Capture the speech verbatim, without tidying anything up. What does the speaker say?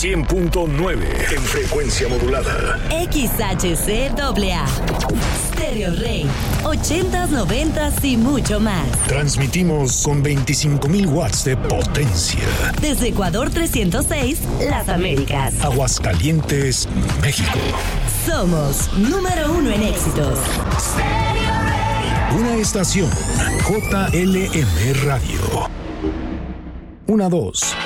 cien punto nueve en frecuencia modulada. X H C A A. Stereo Rey. ochentas, noventas y mucho más. Transmitimos con veinticinco mil watts de potencia. Desde Ecuador trescientos seis, Las Américas. Aguascalientes, México. Somos número uno en éxitos. Stereo Rey. Una estación J L M Radio. Una dos.